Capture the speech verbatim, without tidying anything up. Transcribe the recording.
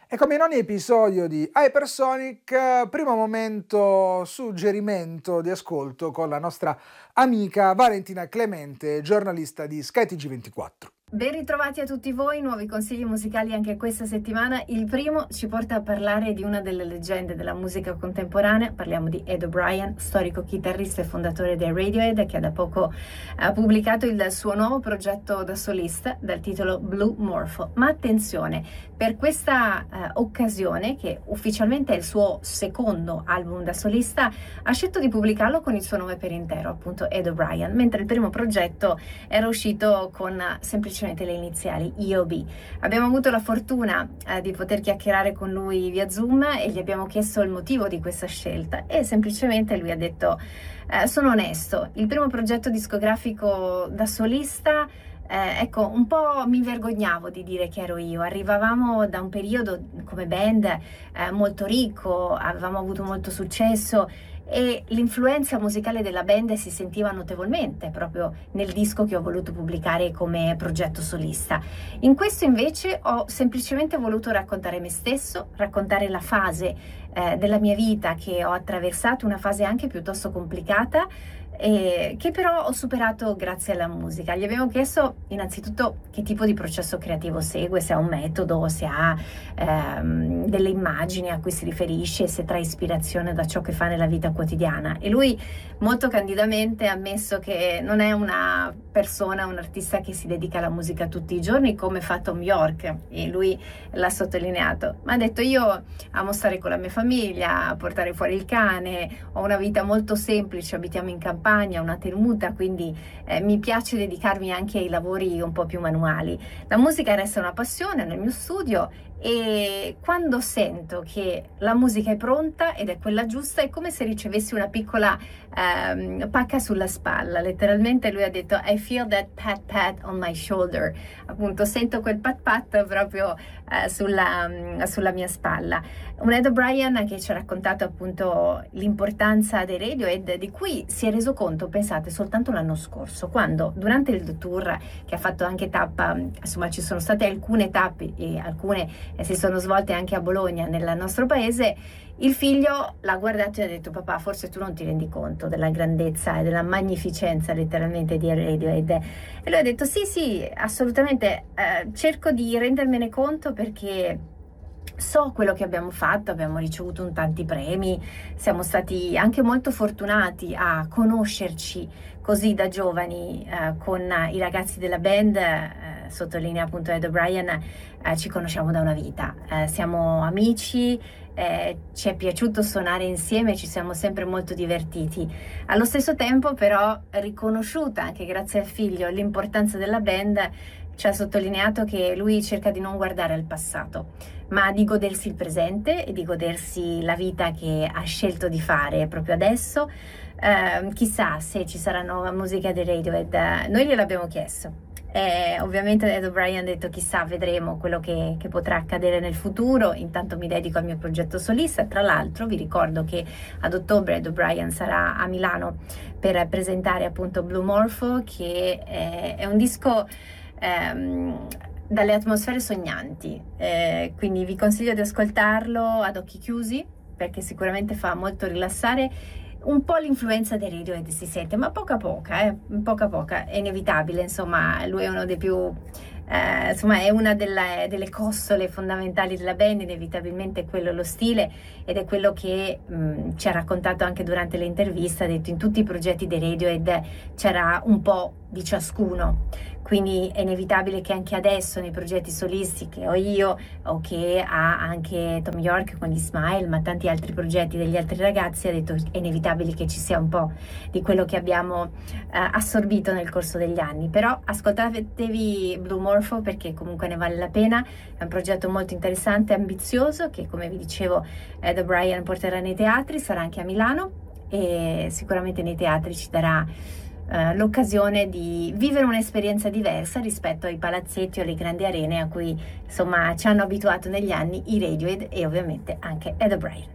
E come in ogni episodio di Hypersonic, primo momento suggerimento di ascolto con la nostra amica Valentina Clemente, giornalista di SkyTG ventiquattro. Ben ritrovati a tutti voi, nuovi consigli musicali anche questa settimana. Il primo ci porta a parlare di una delle leggende della musica contemporanea. Parliamo di Ed O'Brien, storico chitarrista e fondatore dei Radiohead, che da poco ha pubblicato il suo nuovo progetto da solista dal titolo Blue Morpho. Ma attenzione, per questa eh, occasione, che ufficialmente è il suo secondo album da solista, ha scelto di pubblicarlo con il suo nome per intero, appunto Ed O'Brien, mentre il primo progetto era uscito con semplicemente le iniziali E O B. Abbiamo avuto la fortuna eh, di poter chiacchierare con lui via Zoom e gli abbiamo chiesto il motivo di questa scelta e semplicemente lui ha detto eh, sono onesto, il primo progetto discografico da solista, Eh, ecco, un po' mi vergognavo di dire che ero io. Arrivavamo da un periodo come band eh, molto ricco, avevamo avuto molto successo e l'influenza musicale della band si sentiva notevolmente proprio nel disco che ho voluto pubblicare come progetto solista. In questo invece ho semplicemente voluto raccontare me stesso, raccontare la fase eh, della mia vita che ho attraversato, una fase anche piuttosto complicata, e che però ho superato grazie alla musica. Gli abbiamo chiesto innanzitutto che tipo di processo creativo segue, se ha un metodo, se ha ehm, delle immagini a cui si riferisce, se trae ispirazione da ciò che fa nella vita quotidiana, e lui molto candidamente ha ammesso che non è una persona, un artista che si dedica alla musica tutti i giorni come fa Tom York, e lui l'ha sottolineato, ma ha detto: io amo stare con la mia famiglia, portare fuori il cane, ho una vita molto semplice, abitiamo in campagna, una tenuta, quindi eh, mi piace dedicarmi anche ai lavori un po' più manuali. La musica resta una passione nel mio studio e quando sento che la musica è pronta ed è quella giusta, è come se ricevessi una piccola ehm, pacca sulla spalla. Letteralmente lui ha detto I feel that pat pat on my shoulder, appunto sento quel pat pat proprio eh, sulla, sulla mia spalla. Un Ed O'Brien che ci ha raccontato appunto l'importanza dei Radiohead, di cui si è reso conto, pensate, soltanto l'anno scorso, quando durante il tour che ha fatto anche tappa, insomma ci sono state alcune tappe e alcune eh, si sono svolte anche a Bologna, nel nostro paese, il figlio l'ha guardato e ha detto: papà, forse tu non ti rendi conto della grandezza e della magnificenza letteralmente di Radiohead. E lui ha detto sì sì, assolutamente, eh, cerco di rendermene conto perché so quello che abbiamo fatto, abbiamo ricevuto un tanti premi, siamo stati anche molto fortunati a conoscerci così da giovani eh, con i ragazzi della band, eh, sottolinea appunto Ed O'Brien, eh, ci conosciamo da una vita, eh, siamo amici, eh, ci è piaciuto suonare insieme, ci siamo sempre molto divertiti. Allo stesso tempo però, riconosciuta anche grazie al figlio l'importanza della band, ci ha sottolineato che lui cerca di non guardare al passato, ma di godersi il presente e di godersi la vita che ha scelto di fare proprio adesso. Eh, chissà se ci sarà nuova musica dei Radiohead, noi gliel'abbiamo chiesto. Eh, ovviamente Ed O'Brien ha detto chissà, vedremo quello che, che potrà accadere nel futuro, intanto mi dedico al mio progetto solista. Tra l'altro vi ricordo che ad ottobre Ed O'Brien sarà a Milano per presentare appunto Blue Morpho, che è, è un disco ehm, dalle atmosfere sognanti, eh, quindi vi consiglio di ascoltarlo ad occhi chiusi perché sicuramente fa molto rilassare. Un po' l'influenza dei Radiohead si sente, ma poca poca, eh, poca poca, è inevitabile, insomma, lui è uno dei più, eh, insomma, è una delle, delle costole fondamentali della band, inevitabilmente quello è lo stile, ed è quello che mh, ci ha raccontato anche durante l'intervista. Ha detto: in tutti i progetti dei Radiohead c'era un po' di ciascuno, quindi è inevitabile che anche adesso nei progetti solisti che ho io o che ha anche Tom York con gli Smile, ma tanti altri progetti degli altri ragazzi, ha detto è inevitabile che ci sia un po' di quello che abbiamo eh, assorbito nel corso degli anni. Però ascoltatevi Blue Morpho perché comunque ne vale la pena, è un progetto molto interessante, ambizioso, che come vi dicevo Ed O'Brien porterà nei teatri, sarà anche a Milano e sicuramente nei teatri ci darà Uh, l'occasione di vivere un'esperienza diversa rispetto ai palazzetti o alle grandi arene a cui insomma ci hanno abituato negli anni i Radiohead e ovviamente anche Ed O'Brien.